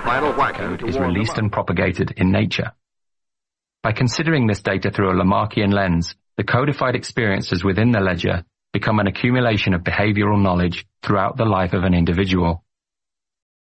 final whacking is released and propagated in nature. By considering this data through a Lamarckian lens, the codified experiences within the ledger become an accumulation of behavioral knowledge throughout the life of an individual.